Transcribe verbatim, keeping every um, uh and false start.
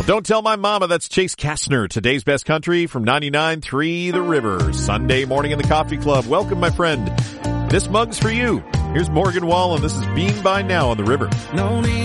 Don't Tell My Mama, that's Chase Kastner. Today's Best Country from ninety-nine point three The River. Sunday morning in the Coffee Club. Welcome, my friend. This mug's for you. Here's Morgan Wallen. This is Bean by Now on The River. No need